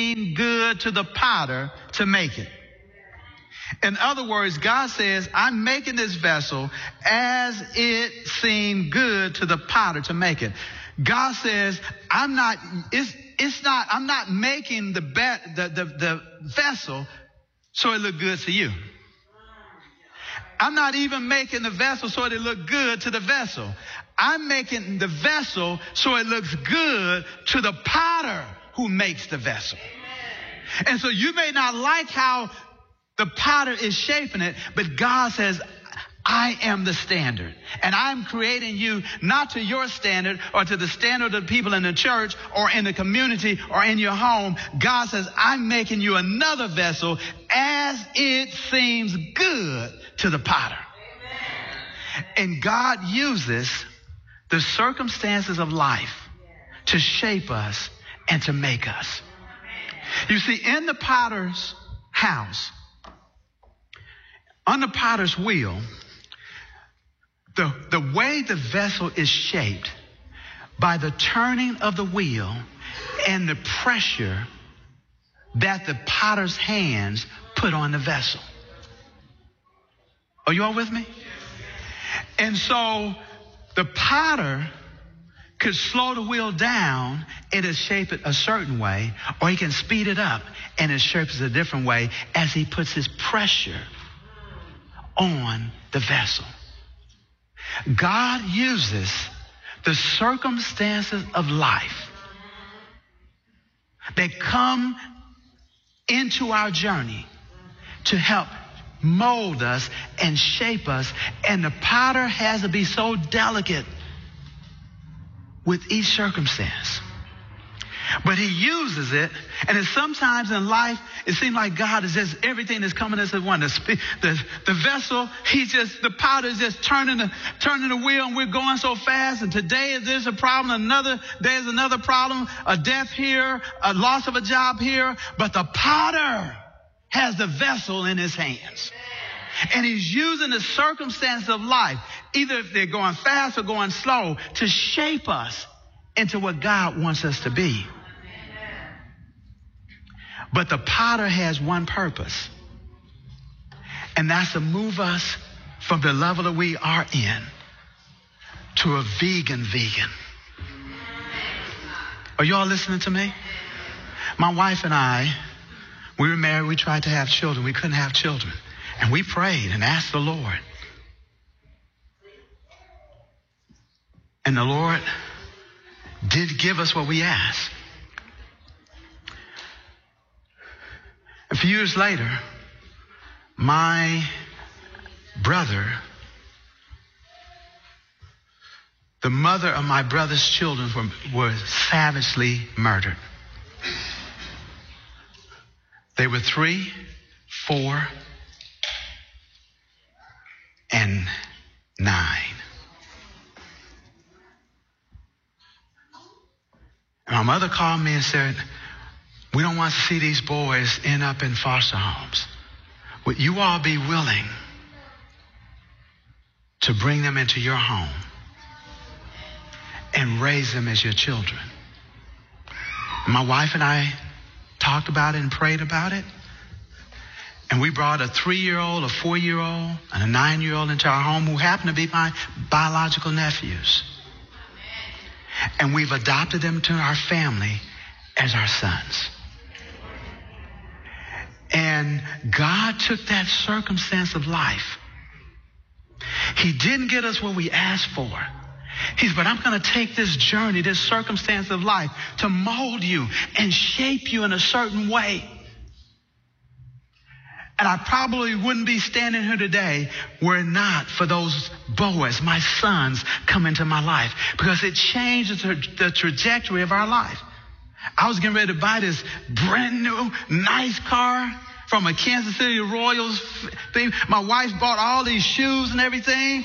good to the potter to make it. In other words, God says, I'm making this vessel as it seemed good to the potter to make it. God says, I'm not making the vessel so it look good to you. I'm not even making the vessel so it look good to the vessel. I'm making the vessel so it looks good to the potter who makes the vessel. And so you may not like how the potter is shaping it, but God says, I am the standard. And I'm creating you not to your standard or to the standard of the people in the church or in the community or in your home. God says, I'm making you another vessel as it seems good to the potter. Amen. And God uses the circumstances of life to shape us and to make us. You see, in the potter's house, on the potter's wheel, the way the vessel is shaped by the turning of the wheel and the pressure that the potter's hands put on the vessel. Are you all with me? And so the potter could slow the wheel down and it shape it a certain way, or he can speed it up and it shapes it a different way as he puts his pressure on the vessel. God uses the circumstances of life that come into our journey to help mold us and shape us. And the potter has to be so delicate with each circumstance. But he uses it, and it's sometimes in life, it seems like God is just, everything is coming as one. The vessel, the powder is just turning the wheel, and we're going so fast, and today there's a problem, another day is another problem, a death here, a loss of a job here, but the potter has the vessel in his hands. And he's using the circumstances of life, either if they're going fast or going slow, to shape us into what God wants us to be. But the potter has one purpose, and that's to move us from the level that we are in to a vegan. Are you all listening to me? My wife and I, we were married, we tried to have children. We couldn't have children. And we prayed and asked the Lord. And the Lord did give us what we asked. A few years later, my brother, the mother of my brother's children were savagely murdered. They were 3, 4, and 9. And my mother called me and said, we don't want to see these boys end up in foster homes. Would you all be willing to bring them into your home and raise them as your children? And my wife and I talked about it and prayed about it. And we brought a 3-year-old, a 4-year-old, and a 9-year-old into our home who happened to be my biological nephews. And we've adopted them to our family as our sons. And God took that circumstance of life. He didn't get us what we asked for. He said, but I'm going to take this journey, this circumstance of life, to mold you and shape you in a certain way. And I probably wouldn't be standing here today were it not for those boys, my sons, come into my life, because it changed the trajectory of our life. I was getting ready to buy this brand new, nice car from a Kansas City Royals thing. My wife bought all these shoes and everything.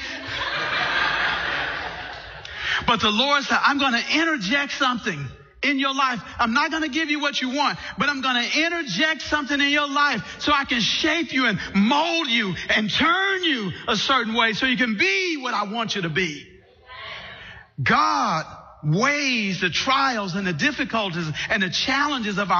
But the Lord said, I'm going to interject something in your life. I'm not going to give you what you want, but I'm going to interject something in your life so I can shape you and mold you and turn you a certain way so you can be what I want you to be. God weighs the trials and the difficulties and the challenges of our